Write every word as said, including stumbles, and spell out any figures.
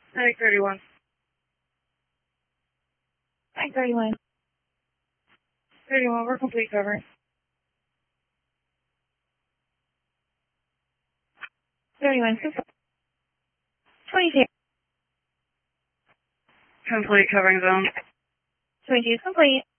Medic thirty-one. Medic thirty-one. thirty-one, we're complete coverage. thirty-one, twenty-two. Complete covering zone. twenty-two, complete.